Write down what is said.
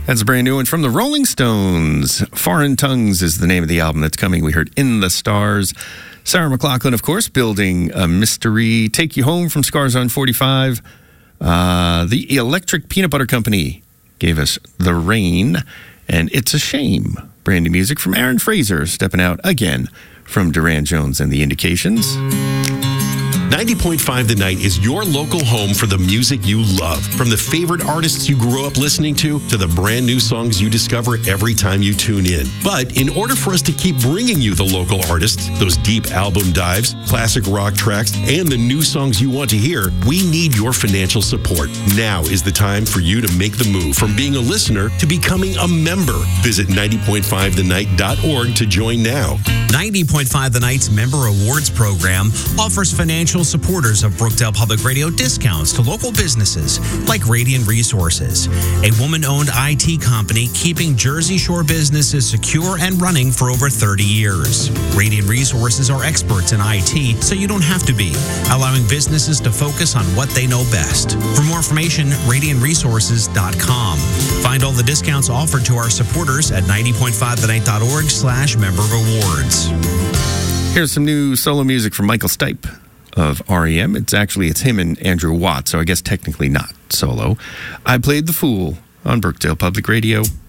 That's a brand new one from the Rolling Stones. Foreign Tongues is the name of the album that's coming. We heard In the Stars. Sarah McLachlan, of course, Building a Mystery. Take You Home from Scars on 45. The Electric Peanut Butter Company gave us The Rain. And It's a Shame. Brand new music from Aaron Fraser, stepping out again from Duran Jones and the Indications. 90.5 The Night is your local home for the music you love. From the favorite artists you grew up listening to the brand new songs you discover every time you tune in. But in order for us to keep bringing you the local artists, those deep album dives, classic rock tracks, and the new songs you want to hear, we need your financial support. Now is the time for you to make the move from being a listener to becoming a member. Visit 90.5thenight.org to join now. 90.5 The Night's Member Awards program offers financial supporters of Brookdale Public Radio discounts to local businesses like Radiant Resources, a woman-owned IT company keeping Jersey Shore businesses secure and running for over 30 years. Radiant Resources are experts in IT, so you don't have to be, allowing businesses to focus on what they know best. For more information, radiantresources.com. Find all the discounts offered to our supporters at 90.5thenight.org/member rewards. Here's some new solo music from Michael Stipe of REM. It's him and Andrew Watt, so I guess technically not solo. I Played the Fool on Brookdale Public Radio.